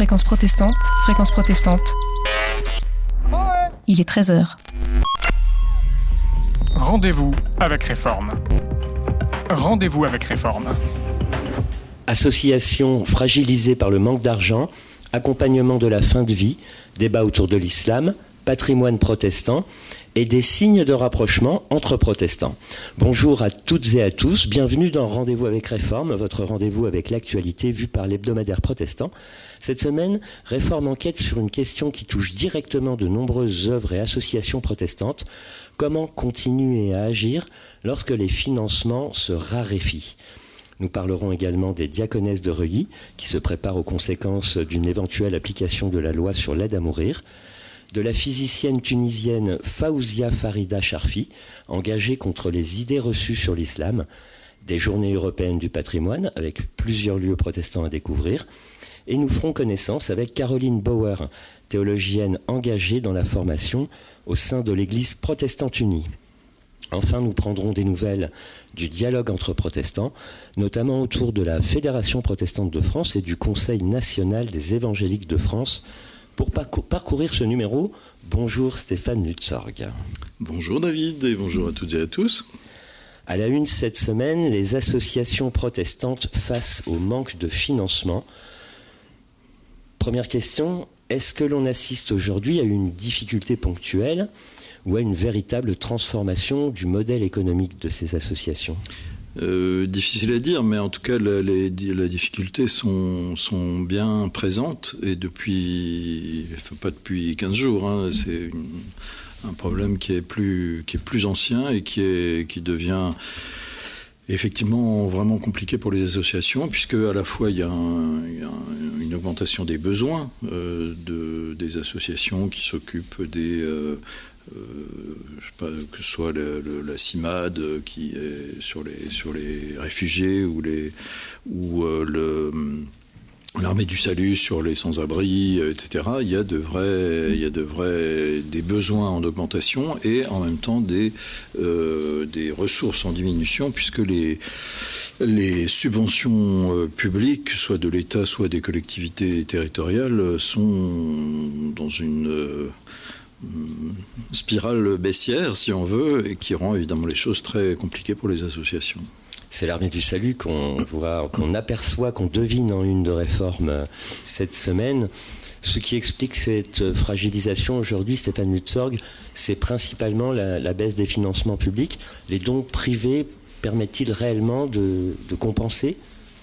Fréquence protestante, fréquence protestante. Il est 13h. Rendez-vous avec Réforme. Rendez-vous avec Réforme. Association fragilisée par le manque d'argent, accompagnement de la fin de vie, débat autour de l'islam, patrimoine protestant et des signes de rapprochement entre protestants. Bonjour à toutes et à tous, bienvenue dans Rendez-vous avec Réforme, votre rendez-vous avec l'actualité vue par l'hebdomadaire protestant. Cette semaine, Réforme enquête sur une question qui touche directement de nombreuses œuvres et associations protestantes. Comment continuer à agir lorsque les financements se raréfient ? Nous parlerons également des diaconesses de Reuilly qui se préparent aux conséquences d'une éventuelle application de la loi sur l'aide à mourir, de la physicienne tunisienne Faouzia Farida Charfi, engagée contre les idées reçues sur l'islam, des journées européennes du patrimoine, avec plusieurs lieux protestants à découvrir, et nous ferons connaissance avec Caroline Bauer, théologienne engagée dans la formation au sein de l'Église protestante unie. Enfin, nous prendrons des nouvelles du dialogue entre protestants, notamment autour de la Fédération protestante de France et du Conseil national des évangéliques de France. Pour parcourir ce numéro, bonjour Stéphane Lutzorg. Bonjour David et bonjour à toutes et à tous. À la une cette semaine, les associations protestantes face au manque de financement. Première question, est-ce que l'on assiste aujourd'hui à une difficulté ponctuelle ou à une véritable transformation du modèle économique de ces associations ? Difficile à dire, mais en tout cas, les difficultés sont bien présentes et pas depuis 15 jours. Hein, c'est un problème qui est plus ancien et qui devient effectivement vraiment compliqué pour les associations, puisque à la fois il y a une augmentation des besoins des associations qui s'occupent des je sais pas, que ce soit la CIMAD qui est sur les réfugiés ou l'Armée du Salut sur les sans-abri, etc. Il y a des besoins en augmentation et en même temps des ressources en diminution, puisque les subventions publiques, soit de l'État, soit des collectivités territoriales, sont dans une spirale baissière, si on veut, et qui rend évidemment les choses très compliquées pour les associations. C'est l'Armée du Salut qu'on aperçoit, qu'on devine en une de Réforme cette semaine. Ce qui explique cette fragilisation aujourd'hui, Stéphane Lutzorg, c'est principalement la baisse des financements publics. Les dons privés permettent-ils réellement de compenser ?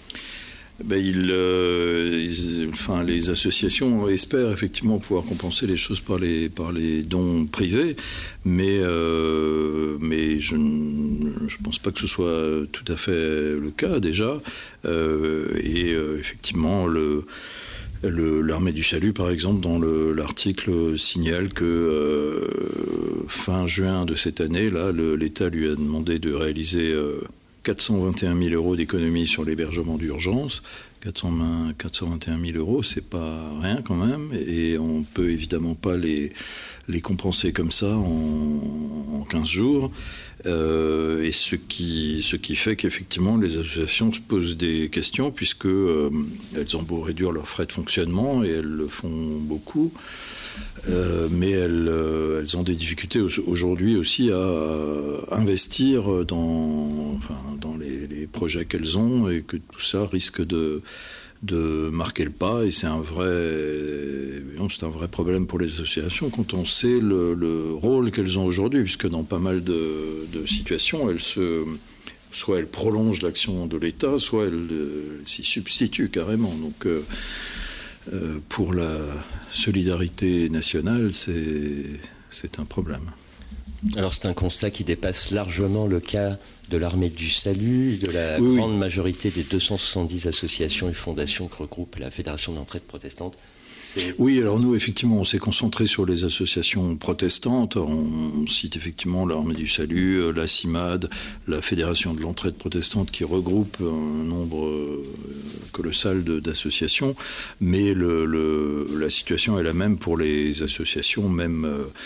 Les associations espèrent effectivement pouvoir compenser les choses par les dons privés, mais je ne pense pas que ce soit tout à fait le cas déjà. Effectivement, l'Armée du Salut, par exemple, dans l'article signale que fin juin de cette année, là, l'État lui a demandé de réaliser 421 000 euros d'économie sur l'hébergement d'urgence. 421 000 euros, c'est pas rien quand même, et on peut évidemment pas les compenser comme ça en 15 jours. Et ce qui fait qu'effectivement les associations se posent des questions, puisque elles ont beau réduire leurs frais de fonctionnement, et elles le font beaucoup. Mais elles ont des difficultés aujourd'hui aussi à investir dans les projets qu'elles ont, et que tout ça risque de marquer le pas, et c'est un vrai problème pour les associations quand on sait le rôle qu'elles ont aujourd'hui, puisque dans pas mal de situations, soit elles prolongent l'action de l'État, soit elles s'y substituent carrément. Donc pour la solidarité nationale, c'est un problème. Alors c'est un constat qui dépasse largement le cas de l'Armée du Salut, de la grande majorité des 270 associations et fondations que regroupe la Fédération d'entraide protestante. Oui, alors nous, effectivement, on s'est concentré sur les associations protestantes. On cite effectivement l'Armée du Salut, la CIMAD, la Fédération de l'entraide protestante, qui regroupe un nombre colossal d'associations. Mais la situation est la même pour les associations, même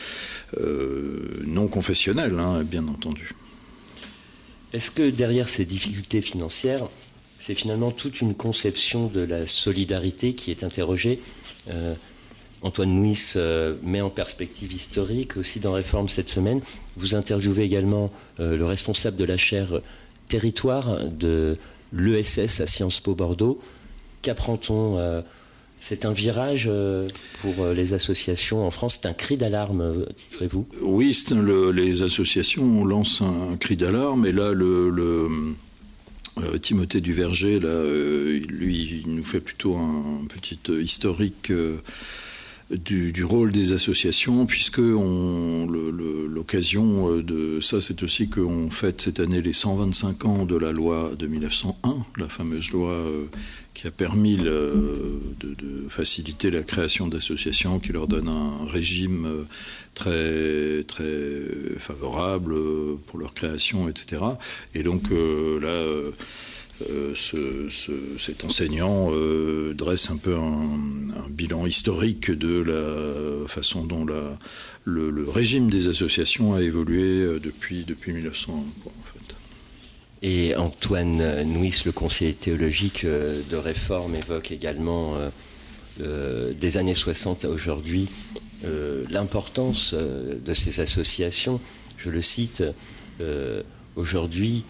non confessionnelles, hein, bien entendu. Est-ce que derrière ces difficultés financières, c'est finalement toute une conception de la solidarité qui est interrogée ? Antoine Nuis met en perspective historique. Aussi dans Réforme cette semaine, vous interviewez également le responsable de la chaire Territoire de l'ESS à Sciences Po Bordeaux. Qu'apprend-on C'est un virage pour les associations en France, c'est un cri d'alarme, titrez-vous? Oui, les associations lancent un cri d'alarme, et là, Timothée Duverger, là, lui, il nous fait plutôt un petit historique du rôle des associations, puisque l'occasion de ça, c'est aussi qu'on fête cette année les 125 ans de la loi de 1901, la fameuse loi qui a permis de faciliter la création d'associations, qui leur donne un régime très, très favorable pour leur création, etc. Et donc là... cet enseignant dresse un peu un bilan historique de la façon dont le régime des associations a évolué depuis 1901, en fait. Et Antoine Nuis, le conseiller théologique de Réforme, évoque également des années 60 à aujourd'hui l'importance de ces associations. Je le cite, aujourd'hui...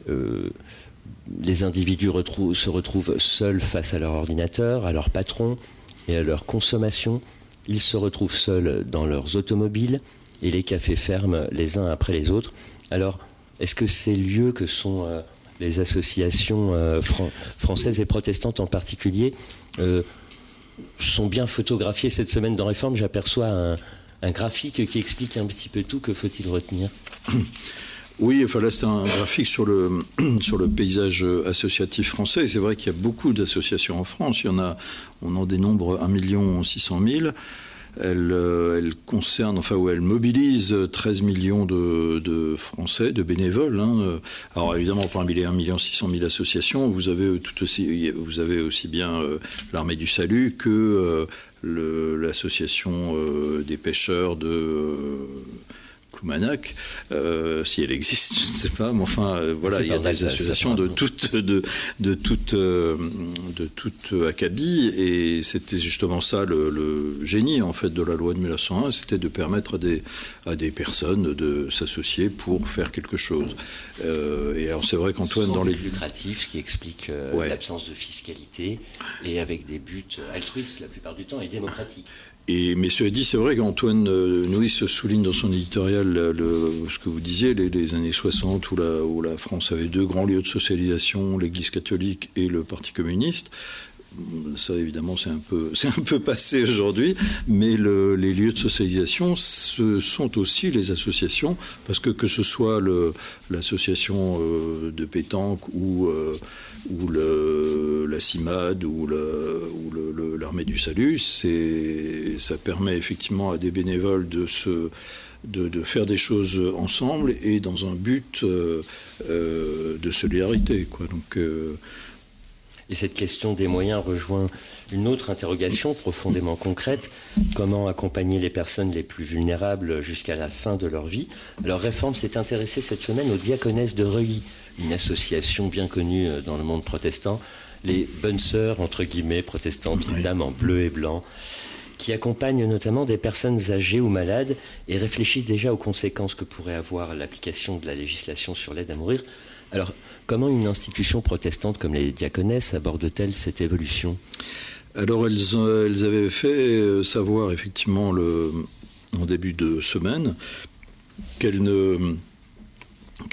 les individus se retrouvent seuls face à leur ordinateur, à leur patron et à leur consommation. Ils se retrouvent seuls dans leurs automobiles et les cafés ferment les uns après les autres. Alors, est-ce que ces lieux que sont les associations françaises et protestantes en particulier sont bien photographiés cette semaine dans Réforme? J'aperçois un graphique qui explique un petit peu tout. Que faut-il retenir? Oui, enfin là c'est un graphique sur le paysage associatif français. C'est vrai qu'il y a beaucoup d'associations en France. On en dénombre 1 600 000. Elles concernent, où elles mobilisent 13 millions de Français, de bénévoles. Alors évidemment, parmi les 1 600 000 associations, vous avez aussi bien l'Armée du Salut que l'association des pêcheurs de Coumanac, si elle existe, je ne sais pas, mais voilà, il y a des associations de toute acabit, et c'était justement ça le génie en fait de la loi de 1901, c'était de permettre à des personnes de s'associer pour faire quelque chose. Et alors c'est vrai qu'Antoine dans les lucratifs, ce qui explique l'absence de fiscalité, et avec des buts altruistes la plupart du temps et démocratiques. Mais cela dit, c'est vrai qu'Antoine Nuis souligne dans son éditorial ce que vous disiez, les années 60 où la France avait 2 grands lieux de socialisation, l'Église catholique et le Parti communiste. Ça, évidemment, c'est un peu passé aujourd'hui, mais les lieux de socialisation, ce sont aussi les associations, parce que ce soit l'association de pétanque ou la CIMAD ou l'Armée du Salut, ça permet effectivement à des bénévoles de faire des choses ensemble et dans un but de solidarité, quoi. Donc, et cette question des moyens rejoint une autre interrogation profondément concrète. Comment accompagner les personnes les plus vulnérables jusqu'à la fin de leur vie? Alors Réforme s'est intéressée cette semaine aux Diaconesses de Reuilly, une association bien connue dans le monde protestant, les bonnes sœurs, entre guillemets, protestantes, les dames en bleu et blanc, qui accompagnent notamment des personnes âgées ou malades et réfléchissent déjà aux conséquences que pourrait avoir l'application de la législation sur l'aide à mourir. Alors, comment une institution protestante comme les Diaconesses aborde-t-elle cette évolution? Alors, elles avaient fait savoir effectivement en début de semaine qu'elles ne